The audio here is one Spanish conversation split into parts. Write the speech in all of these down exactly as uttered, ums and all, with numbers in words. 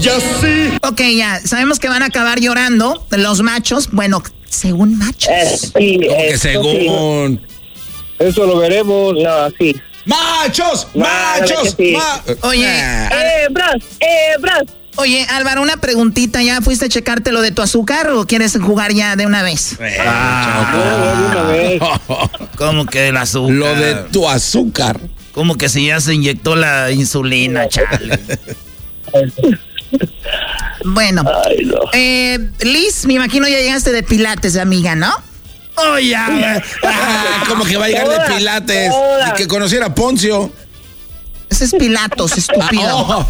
Y así. Ok, ya, sabemos que van a acabar llorando los machos. Bueno, según machos. Eh, sí, ¿Cómo que eh, según? sí. Eso lo veremos, no, sí. ¡Machos! No, ¡Machos! sí. Ma- Oye, Ah. Eh, bros, eh, bros. Oye, Álvaro, una preguntita. ¿Ya fuiste a checarte lo de tu azúcar o quieres jugar ya de una vez? Ah, No, de una vez. ¿Cómo que el azúcar? Lo de tu azúcar. ¿Cómo que si ya se inyectó la insulina, chale? Bueno, Ay, no. eh, Liz, me imagino ya llegaste de Pilates, amiga, ¿no? Oh, ya. Ah, como que va a llegar de Toda, Pilates. toda. Y que conociera a Poncio. Ese es Pilatos, estúpido. Oh.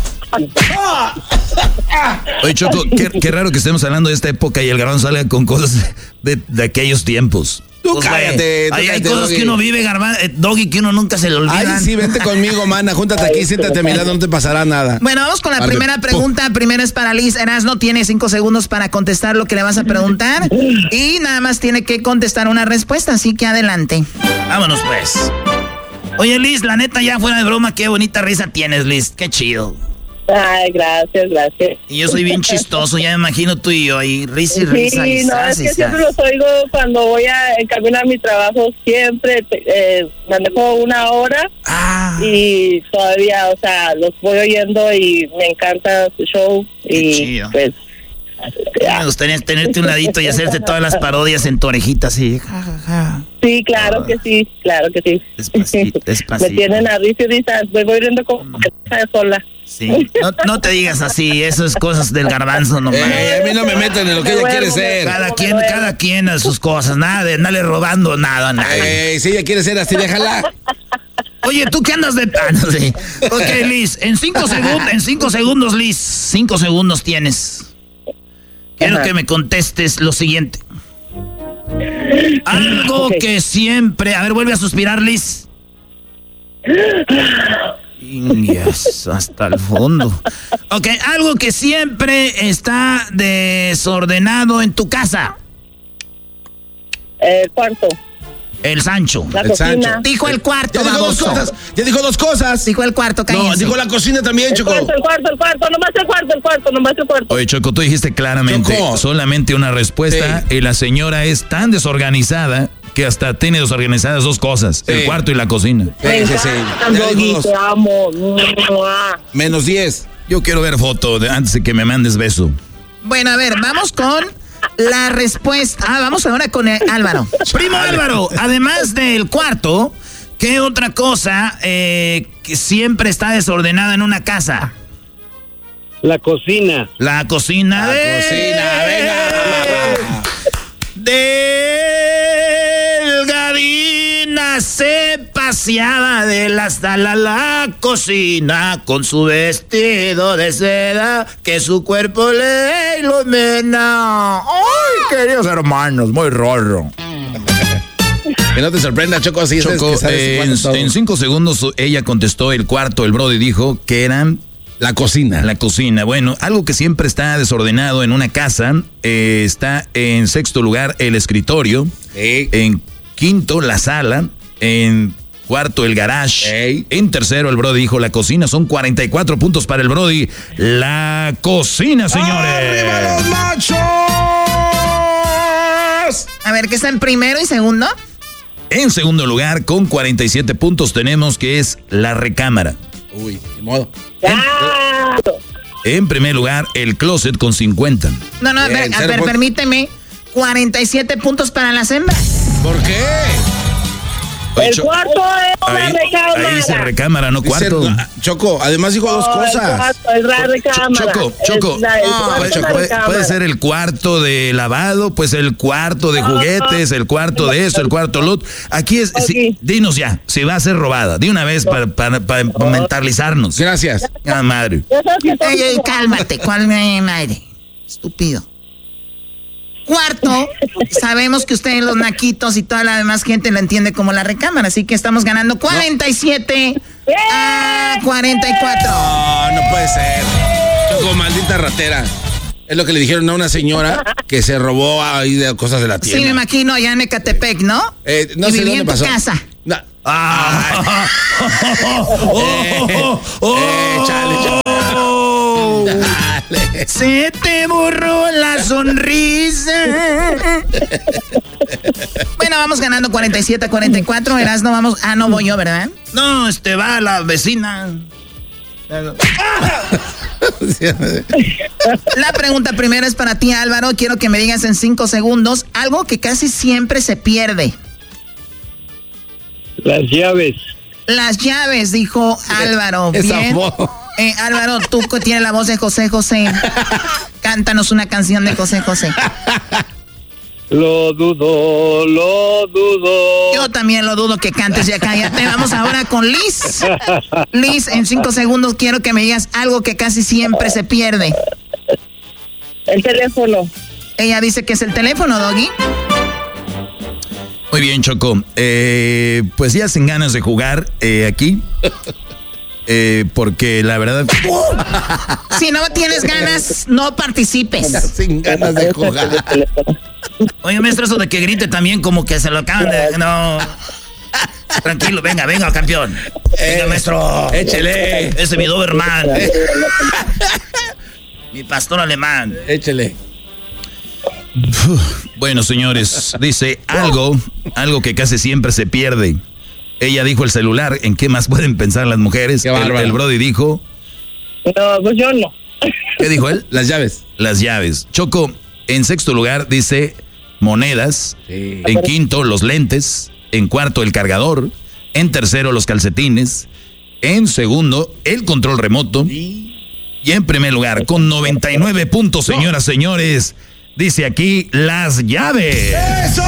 Oye, Choco, qué, qué raro que estemos hablando de esta época y el Garbanzo sale con cosas de, de aquellos tiempos. Tú Pues, cállate. tú Ahí hay cállate, cosas Doggy. que uno vive, Garbanzo, eh, Doggy, que uno nunca se le olvidan. Ay, sí, vente conmigo, mana. Júntate aquí, siéntate a mi lado, no te pasará nada. Bueno, vamos con la Vale, primera po- pregunta. Primero es para Liz. Erasno tiene cinco segundos para contestar lo que le vas a preguntar. Y nada más tiene que contestar una respuesta, así que adelante. Vámonos, pues. Oye, Liz, la neta, ya fuera de broma, qué bonita risa tienes, Liz. Qué chido. Ay, gracias, gracias. Y yo soy bien chistoso, ya me imagino tú y yo ahí, risa y risa. Sí, y no, zas es y que zas. siempre los oigo cuando voy a encaminar mi trabajo, siempre eh, manejo una hora Ah, y todavía, o sea, los voy oyendo y me encanta su show Qué y chido. pues me gustaría tenerte un ladito y hacerte todas las parodias en tu orejita, así. Ja, ja, ja. sí, claro que sí, claro que sí. Despacito, despacito. Me tienen a risa y risa, me voy riendo como que sola. Sí, no, no te digas así, eso es cosas del Garbanzo nomás. Eh, a mí no me meten en lo que ella quiere ser. Cada quien, cada quien a sus cosas, nada de andarle robando nada a nadie. Eh, si ella quiere ser así, déjala. Oye, ¿tú qué andas de ah, no sé. Ok, Liz, en cinco segundos, en cinco segundos, Liz, cinco segundos tienes. Quiero Ajá. que me contestes lo siguiente. Algo Ok. que siempre, a ver, vuelve a suspirar, Liz. Yes, hasta el fondo. Ok, algo que siempre está desordenado en tu casa. Eh, cuarto, El Sancho. la El cocina. Sancho. Dijo el cuarto, Ya dijo dos baboso. cosas. Ya dijo dos cosas. Dijo el cuarto, No, cállense. dijo la cocina también, El Choco. cuarto, el cuarto, el cuarto, nomás el cuarto, el cuarto, nomás el cuarto. Oye, Choco, tú dijiste claramente Choco. solamente una respuesta Sí. y la señora es tan desorganizada que hasta tiene desorganizadas dos cosas, Sí. el cuarto y la cocina. Sí, Me sí, sí. encantan, Ya dijo Doggy, dos. te amo. Mua. Menos diez. Yo quiero ver foto de, antes de que me mandes beso. Bueno, a ver, vamos con la respuesta. Ah, vamos ahora con el Álvaro. Primo Álvaro, además del cuarto, ¿qué otra cosa eh, que siempre está desordenada en una casa? La cocina. La cocina. La de- cocina, venga. Delgadina se paseaba de la sala a la cocina con su vestido de seda que su cuerpo le ilumina. ¡Ay, queridos hermanos! Muy raro. Que no te sorprenda, Choco, así es Choco, que sabes eh, cuándo es todo. en, en cinco segundos ella contestó el cuarto, el Brody dijo que eran La cocina. la cocina. Bueno, algo que siempre está desordenado en una casa, eh, está en sexto lugar el escritorio, Ey. en quinto la sala, en cuarto el garage, Ey. en tercero el Brody dijo la cocina, son cuarenta y cuatro puntos para el Brody. La cocina, señores. ¡Arriba los machos! A ver, ¿qué está en primero y segundo? En segundo lugar, con cuarenta y siete puntos tenemos que es la recámara. Uy, ni modo. ¡Ah! En primer lugar, el closet con cincuenta. No, no, a Bien, ver, a cero ver, puntos. permíteme. cuarenta y siete puntos para las hembras. ¿Por qué? Oye, El Cho- cuarto es la ahí, recámara. ahí dice recámara, no Dice- cuarto. no, Choco, además dijo dos No, el cosas. cuarto es la recámara. Choco, Choco. Es la- el No, cuarto puede, es la puede- recámara. puede ser el cuarto de lavado, pues el cuarto de juguetes, el cuarto de esto, el cuarto lo otro. Aquí es, sí, Ok. dinos ya, si va a ser robada, de una vez para, para, para mentalizarnos. Gracias. Ah, madre. Ya sabes que Ey, ey, todo- cálmate, ¿cuál me madre? Estúpido. Cuarto, sabemos que ustedes los naquitos y toda la demás gente lo entiende como la recámara, así que estamos ganando cuarenta y siete a cuarenta y cuatro. No, no puede ser. Choco, maldita ratera. Es lo que le dijeron a una señora que se robó ahí de cosas de la tienda. Sí, me imagino allá en Ecatepec, ¿no? Eh, no y sé vivía dónde en tu pasó. casa. No. Ah. Eh, eh, chale, chale. Se te borró la sonrisa. Bueno, vamos ganando cuarenta y siete a cuarenta y cuatro. Erasno, vamos. Ah, no voy yo, ¿verdad? No, este va la vecina. La pregunta primera es para ti, Álvaro. Quiero que me digas en cinco segundos algo que casi siempre se pierde. Las llaves. Las llaves, dijo Álvaro. Bien. Eh, Álvaro, tú que tienes la voz de José José. Cántanos una canción de José José. Lo dudo, lo dudo. Yo también lo dudo que cantes, ya cállate. Vamos ahora con Liz. Liz, en cinco segundos quiero que me digas algo que casi siempre se pierde. El teléfono. Ella dice que es el teléfono, Doggy. Muy bien, Choco. Eh, pues ya sin ganas de jugar eh, aquí. Eh, porque la verdad... Si no tienes ganas, no participes. Sin ganas de jugar. Oye, maestro, eso de que grite también como que se lo acaban de... No. Tranquilo, venga, venga, campeón. Venga, maestro. Échele. Ese es mi Doberman. Mi pastor alemán. Échele. Bueno, señores, dice algo, algo que casi siempre se pierde. Ella dijo el celular. ¿En qué más pueden pensar las mujeres? El, el Brody dijo... No, pues yo no. ¿Qué dijo él? Las llaves. Las llaves. Choco, en sexto lugar dice monedas. Sí. En quinto, los lentes. En cuarto, el cargador. En tercero, los calcetines. En segundo, el control remoto. Y en primer lugar, con noventa y nueve puntos, señoras, señores, dice aquí las llaves. ¡Eso!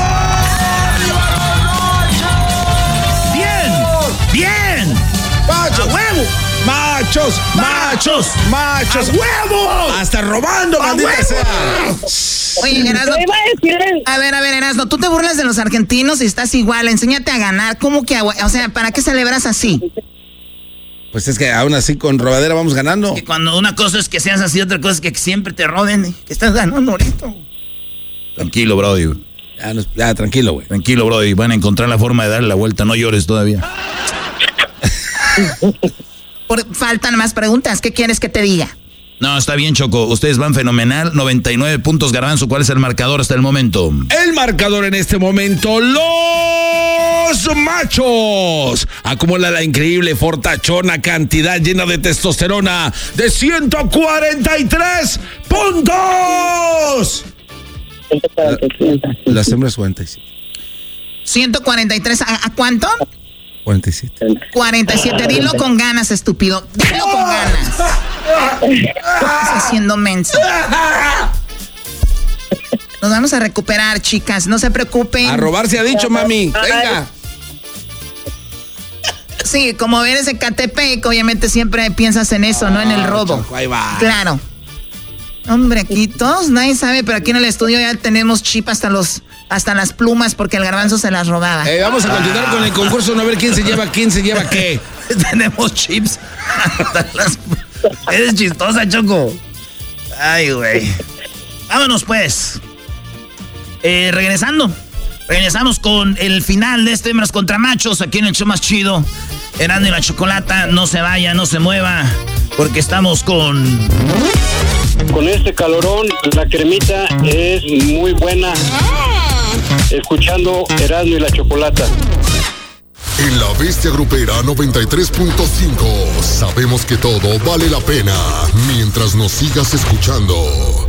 ¡Bien! ¡Machos! ¡A huevo! ¡Machos! ¡Machos! ¡Machos! ¡A huevo! ¡Hasta robando, maldita sea! Oye, Erasno, iba a decir el... a ver, a ver, Erasno, tú te burlas de los argentinos y estás igual, enséñate a ganar. ¿Cómo que? O sea, ¿para qué celebras así? Pues es que aún así con robadera vamos ganando. Que cuando una cosa es que seas así, otra cosa es que siempre te roben, que estás ganando ahorita. Tranquilo, Brody. Ya, nos, ya tranquilo, güey. Tranquilo, Brody. Van a encontrar la forma de darle la vuelta. No llores todavía. Por, faltan más preguntas. ¿Qué quieres que te diga? No, está bien, Choco. Ustedes van fenomenal. noventa y nueve puntos, Garbanzo. ¿Cuál es el marcador hasta el momento? El marcador en este momento, los machos acumulan la increíble fortachona cantidad llena de testosterona de ciento cuarenta y tres puntos. Las hembras cuarenta y siete. ciento cuarenta y tres, ¿a, a cuánto? cuarenta y siete. cuarenta y siete, dilo con ganas, estúpido. Dilo con ganas. Estás haciendo menso. Nos vamos a recuperar, chicas, no se preocupen. A robar se ha dicho, mami. Venga. Sí, como eres de Catepec, obviamente siempre piensas en eso, no en el robo. Choco, ahí va. Claro. Hombre, aquí todos, nadie sabe, pero aquí en el estudio ya tenemos chip hasta los, hasta las plumas porque el Garbanzo se las robaba. Eh, vamos a continuar con el concurso, no ver quién se lleva, quién se lleva qué. Tenemos chips hasta las... Eres chistosa, Choco. Ay, güey. Vámonos, pues. Eh, regresando. Regresamos con el final de este Hembras contra Machos aquí en el show más chido. Erasmo y la Chocolata, no se vaya, no se mueva, porque estamos con... Con este calorón, la cremita es muy buena. Escuchando Erasmo y la Chocolata. En la Bestia Grupera noventa y tres punto cinco sabemos que todo vale la pena mientras nos sigas escuchando.